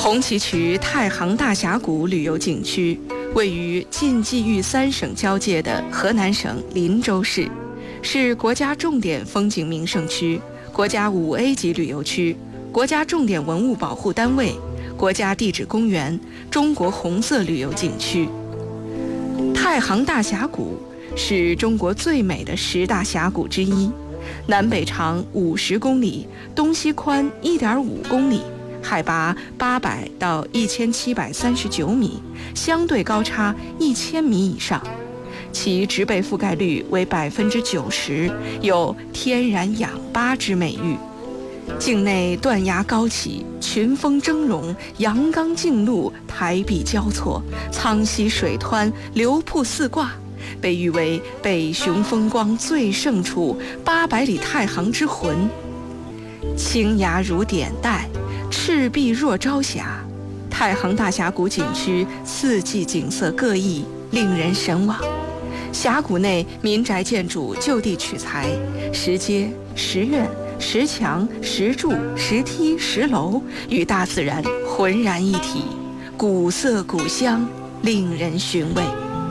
红旗渠太行大峡谷旅游景区位于晋冀豫3省交界的河南省林州市，是国家重点风景名胜区、国家5A 级旅游区、国家重点文物保护单位、国家地质公园、中国红色旅游景区。太行大峡谷是中国最美的10大峡谷之一，南北长50公里，东西宽1.5公里，海拔800到1739米，相对高差1000米以上，其植被覆盖率为90%，有天然氧吧之美誉。境内断崖高起，群峰峥嵘，阳刚径路，台壁交错，苍溪水湍，流瀑四挂，被誉为北雄风光最胜处，800里太行之魂。青崖如点带，赤壁若朝霞。太行大峡谷景区四季景色各异，令人神往。峡谷内民宅建筑就地取材，石阶、石院、石墙、石柱、石梯、石楼与大自然浑然一体，古色古香，令人寻味。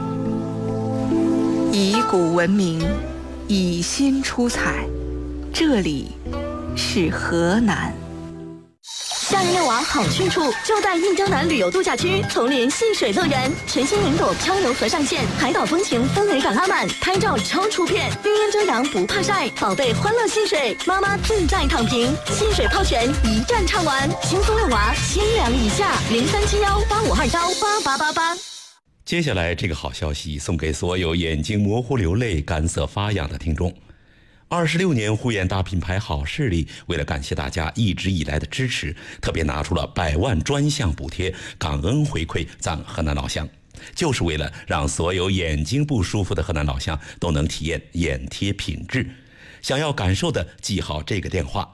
以古闻名，以新出彩，这里是河南。 夏日遛娃好去处就在印江南旅游度假区丛林戏水乐园，全新云朵漂流河上线，海岛风情氛围感拉满，拍照超出片，绿荫遮阳不怕晒，宝贝欢乐戏水，妈妈自在躺平，戏水泡泉一站唱完，轻松遛娃千两以下，037185218888。 接下来这个好消息送给所有眼睛模糊流泪、干涩发痒的听众。26年护眼大品牌好视力为了感谢大家一直以来的支持，特别拿出了100万专项补贴，感恩回馈咱河南老乡，就是为了让所有眼睛不舒服的河南老乡都能体验眼贴品质。想要感受的记好这个电话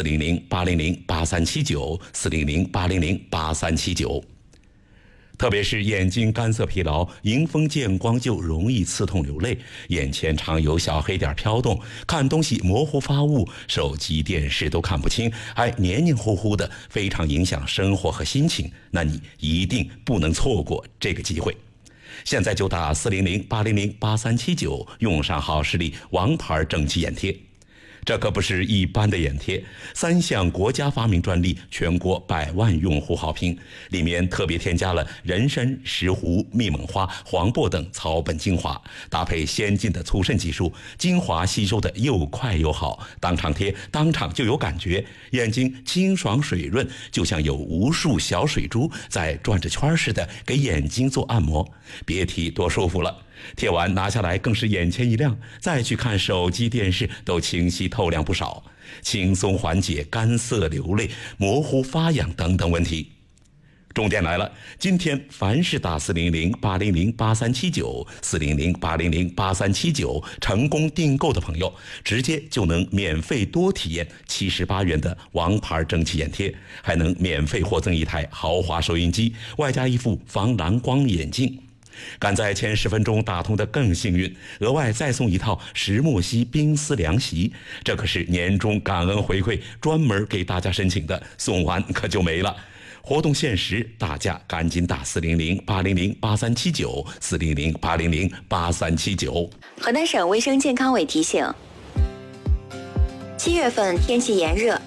：400-800-8379，400-800-8379。特别是眼睛干涩疲劳，迎风见光就容易刺痛流泪，眼前常有小黑点飘动，看东西模糊发雾，手机电视都看不清，还黏黏糊糊的，非常影响生活和心情，那你一定不能错过这个机会。现在就打400-800-8379，用上好视力王牌正气眼贴。这可不是一般的眼贴，3项国家发明专利，全国100万用户好评，里面特别添加了人参、石斛、蜜蒙花、黄柏等草本精华，搭配先进的促渗技术，精华吸收的又快又好，当场贴当场就有感觉，眼睛清爽水润，就像有无数小水珠在转着圈似的给眼睛做按摩，别提多舒服了。贴完拿下来更是眼前一亮，再去看手机电视都清晰透亮不少，轻松缓解干涩流泪、模糊发痒等等问题。重点来了，今天凡是打400-800-8379 400-800-8379成功订购的朋友，直接就能免费多体验78元的王牌蒸汽眼贴，还能免费获赠一台豪华收音机，外加一副防蓝光眼镜。赶在前10分钟打通的更幸运，额外再送一套石墨烯冰丝凉席，这可是年终感恩回馈，专门给大家申请的，送完可就没了。活动限时，大家赶紧打400-800-8379 400-800-8379。 河南省卫生健康委提醒：7月份天气炎热，